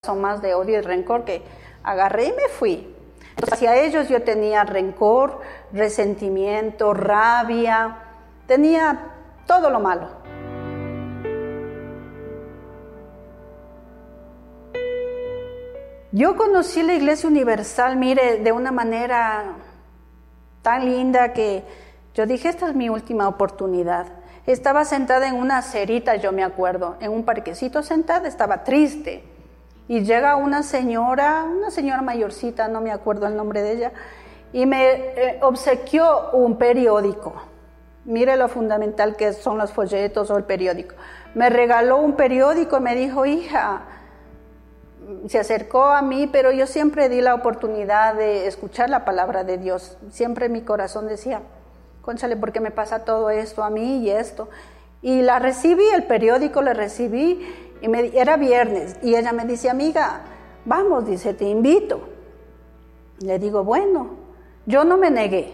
Son más de odio y rencor que agarré y me fui. Entonces, hacia ellos yo tenía rencor, resentimiento, rabia, tenía todo lo malo. Yo conocí la Iglesia Universal, mire, de una manera tan linda que yo dije, esta es mi última oportunidad. Estaba sentada en una acerita, yo me acuerdo, en un parquecito sentada, estaba triste. Y llega una señora mayorcita, no me acuerdo el nombre de ella, y me obsequió un periódico. Mire lo fundamental que son los folletos o el periódico. Me regaló un periódico y me dijo, hija, se acercó a mí, pero yo siempre di la oportunidad de escuchar la palabra de Dios. Siempre mi corazón decía, cónchale, ¿por qué me pasa todo esto a mí y esto? Y la recibí, el periódico le recibí, y era viernes, y ella me dice, amiga, vamos, dice, te invito. Le digo, bueno, yo no me negué,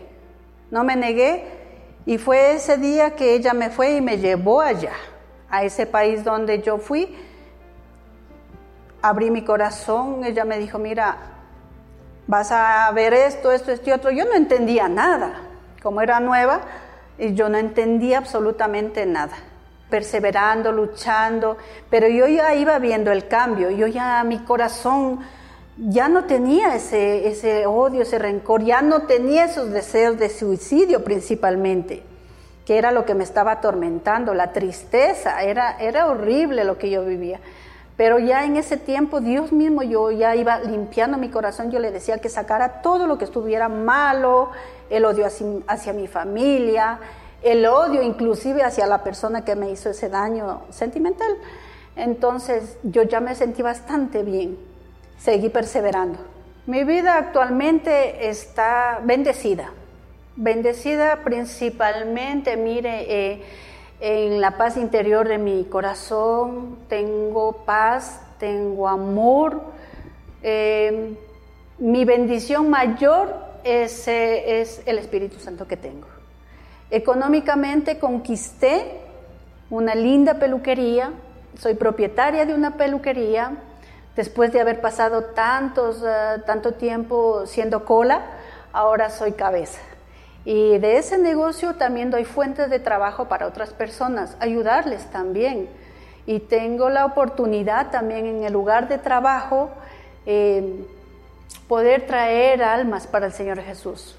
y fue ese día que ella me fue y me llevó allá, a ese país donde yo fui. Abrí mi corazón, ella me dijo, mira, vas a ver esto y otro. Yo no entendía nada, como era nueva, y yo no entendía absolutamente nada. Perseverando, luchando, pero yo ya iba viendo el cambio, mi corazón ya no tenía ese odio, ese rencor, ya no tenía esos deseos de suicidio principalmente, que era lo que me estaba atormentando, la tristeza, era horrible lo que yo vivía. Pero ya en ese tiempo, Dios mismo, yo ya iba limpiando mi corazón, yo le decía que sacara todo lo que estuviera malo, el odio hacia mi familia, el odio inclusive hacia la persona que me hizo ese daño sentimental. Entonces yo ya me sentí bastante bien, seguí perseverando. Mi vida actualmente está bendecida principalmente, mire, en la paz interior de mi corazón, tengo paz, tengo amor. Mi bendición mayor es el Espíritu Santo que tengo. Económicamente conquisté una linda peluquería, soy propietaria de una peluquería, después de haber pasado tanto tiempo siendo cola, ahora soy cabeza. Y de ese negocio también doy fuentes de trabajo para otras personas, ayudarles también. Y tengo la oportunidad también en el lugar de trabajo poder traer almas para el Señor Jesús.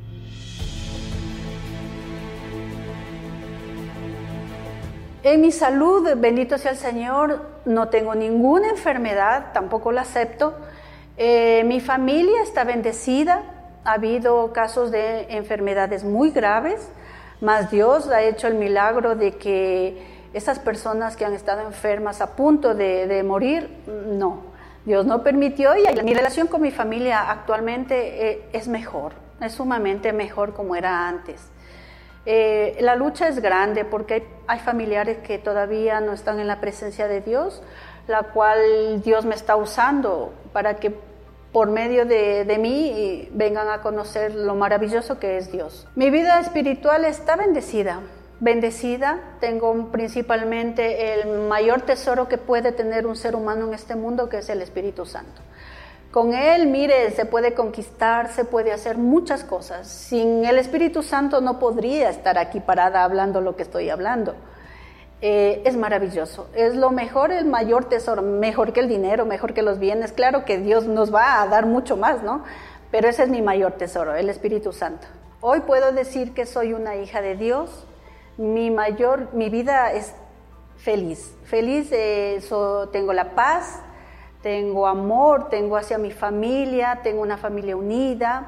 En mi salud, bendito sea el Señor, no tengo ninguna enfermedad, tampoco la acepto. Mi familia está bendecida, ha habido casos de enfermedades muy graves, mas Dios ha hecho el milagro de que esas personas que han estado enfermas a punto de morir, no. Dios no permitió, y mi relación con mi familia actualmente es mejor, es sumamente mejor como era antes. La lucha es grande porque hay familiares que todavía no están en la presencia de Dios, la cual Dios me está usando para que por medio de mí vengan a conocer lo maravilloso que es Dios. Mi vida espiritual está bendecida, tengo principalmente el mayor tesoro que puede tener un ser humano en este mundo, que es el Espíritu Santo. Con Él, mire, se puede conquistar, se puede hacer muchas cosas. Sin el Espíritu Santo no podría estar aquí parada hablando lo que estoy hablando. Es maravilloso, es lo mejor, el mayor tesoro, mejor que el dinero, mejor que los bienes. Claro que Dios nos va a dar mucho más, ¿no? Pero ese es mi mayor tesoro, el Espíritu Santo. Hoy puedo decir que soy una hija de Dios. Mi vida es feliz, tengo la paz, tengo amor, tengo hacia mi familia, tengo una familia unida.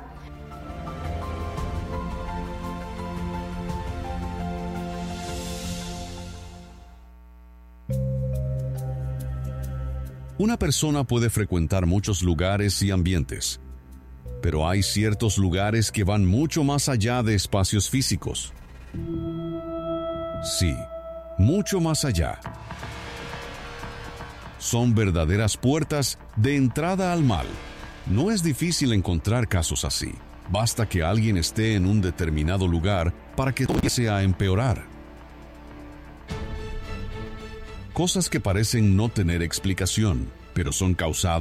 Una persona puede frecuentar muchos lugares y ambientes, pero hay ciertos lugares que van mucho más allá de espacios físicos. Sí, mucho más allá. Son verdaderas puertas de entrada al mal. No es difícil encontrar casos así. Basta que alguien esté en un determinado lugar para que todo empiece a empeorar. Cosas que parecen no tener explicación, pero son causadas